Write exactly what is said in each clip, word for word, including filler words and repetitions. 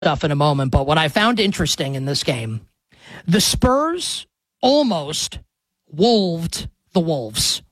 stuff in a moment, but what I found interesting in this game, the Spurs almost wolved the Wolves.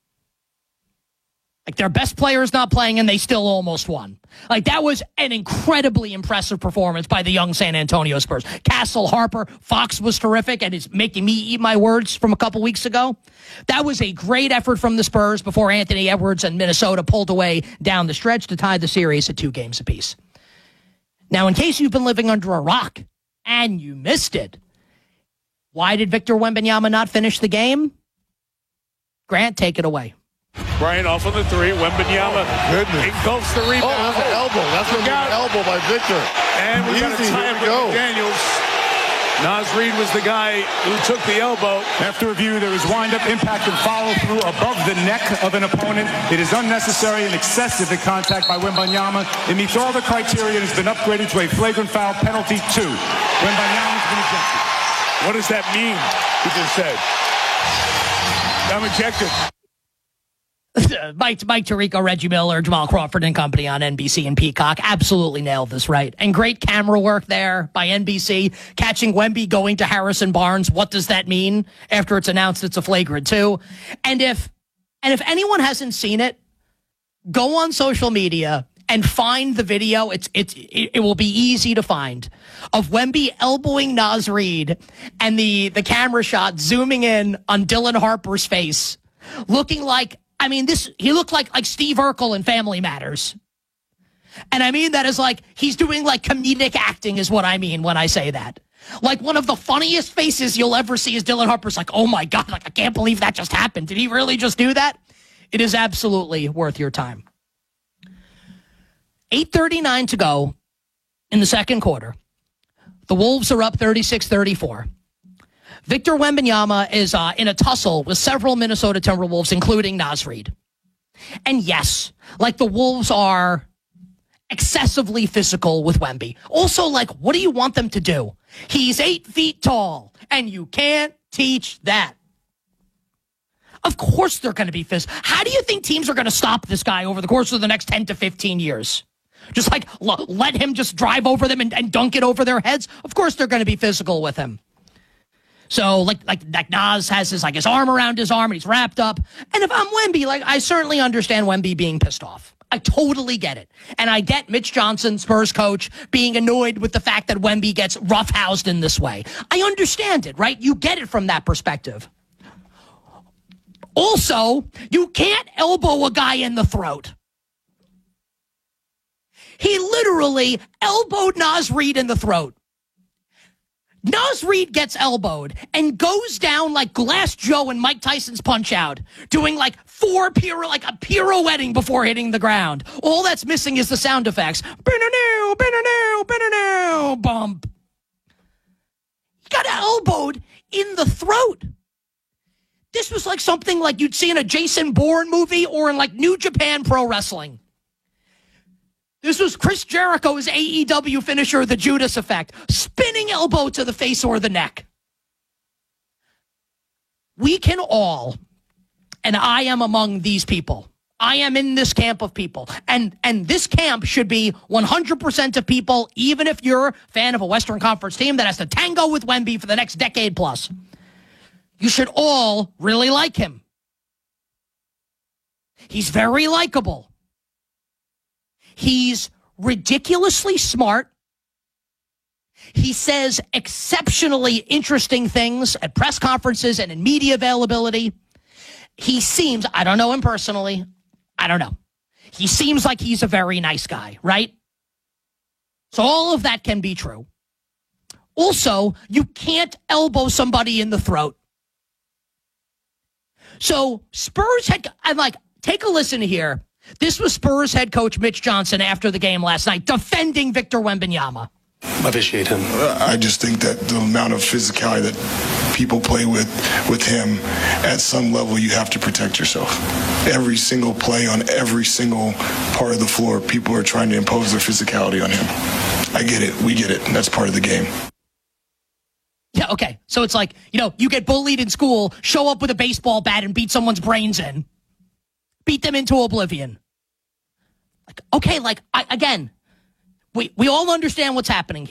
Like, their best player is not playing, and they still almost won. Like, that was an incredibly impressive performance by the young San Antonio Spurs. Castle, Harper, Fox was terrific, and it's making me eat my words from a couple weeks ago. That was a great effort from the Spurs before Anthony Edwards and Minnesota pulled away down the stretch to tie the series at two games apiece. Now, in case you've been living under a rock and you missed it, why did Victor Wembanyama not finish the game? Grant, take it away. Bryant off on the three. Wembanyama engulfs the rebound. Oh, that's an elbow. That's an elbow by Victor. And we got a tie up with Daniels. Naz Reid was the guy who took the elbow. After review, there was wind-up, impact, and follow-through above the neck of an opponent. It is unnecessary and excessive in contact by Wembanyama. It meets all the criteria and has been upgraded to a flagrant foul penalty two. Wembanyama's been ejected. What does that mean? He just said, I'm ejected. Mike, Mike Tirico, Reggie Miller, Jamal Crawford and company on N B C and Peacock absolutely nailed this, right? And great camera work there by N B C, catching Wemby going to Harrison Barnes. What does that mean after it's announced it's a flagrant two? And if and if anyone hasn't seen it, go on social media and find the video. It's it's it, it will be easy to find of Wemby elbowing Naz Reid and the the camera shot zooming in on Dylan Harper's face, looking like. I mean, this, he looked like, like Steve Urkel in Family Matters. And I mean that as like, he's doing like comedic acting is what I mean when I say that. Like, one of the funniest faces you'll ever see is Dylan Harper's like, oh my God, like, I can't believe that just happened. Did he really just do that? It is absolutely worth your time. eight thirty-nine to go in the second quarter. The Wolves are up thirty-six thirty-four. Victor Wembanyama is uh, in a tussle with several Minnesota Timberwolves, including Naz Reid. And yes, like, the Wolves are excessively physical with Wemby. Also, like, what do you want them to do? He's eight feet tall, and you can't teach that. Of course they're going to be physical. How do you think teams are going to stop this guy over the course of the next ten to fifteen years? Just like l- let him just drive over them and, and dunk it over their heads? Of course they're going to be physical with him. So, like, like, like Naz has his, like, his arm around his arm, and he's wrapped up. And if I'm Wemby, like, I certainly understand Wemby being pissed off. I totally get it. And I get Mitch Johnson, Spurs coach, being annoyed with the fact that Wemby gets roughhoused in this way. I understand it, right? You get it from that perspective. Also, you can't elbow a guy in the throat. He literally elbowed Naz Reid in the throat. Naz Reid gets elbowed and goes down like Glass Joe in Mike Tyson's Punch-Out, doing like four pirouette, like a pirouetting before hitting the ground. All that's missing is the sound effects. Bin-a-new, bin-a-new, bin-a-new, bump. He got elbowed in the throat. This was like something like you'd see in a Jason Bourne movie or in like New Japan Pro Wrestling. This was Chris Jericho's A E W finisher, the Judas Effect. Spinning elbow to the face or the neck. We can all, and I am among these people. I am in this camp of people. And, and this camp should be one hundred percent of people, even if you're a fan of a Western Conference team that has to tango with Wemby for the next decade plus. You should all really like him. He's very likable. He's ridiculously smart. He says exceptionally interesting things at press conferences and in media availability. He seems, I don't know him personally, I don't know. He seems like he's a very nice guy, right? So all of that can be true. Also, you can't elbow somebody in the throat. So Spurs had, I'm like, take a listen here. This was Spurs head coach Mitch Johnson after the game last night, defending Victor Wembanyama. Appreciate him. I just think that the amount of physicality that people play with with him, at some level, you have to protect yourself. Every single play on every single part of the floor, people are trying to impose their physicality on him. I get it. We get it. That's part of the game. Yeah, okay. So it's like, you know, you get bullied in school, show up with a baseball bat and beat someone's brains in. Beat them into oblivion. Like, okay, like, I, again, we, we all understand what's happening